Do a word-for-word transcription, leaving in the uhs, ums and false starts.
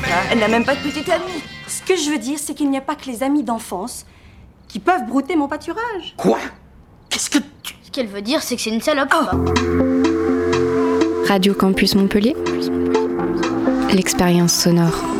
Elle n'a même pas de petite amie. Ce que je veux dire, c'est qu'il n'y a pas que les amis d'enfance qui peuvent brouter mon pâturage. Quoi? Qu'est-ce que tu... Ce qu'elle veut dire, c'est que c'est une salope. Oh. Radio Campus Montpellier, l'expérience sonore.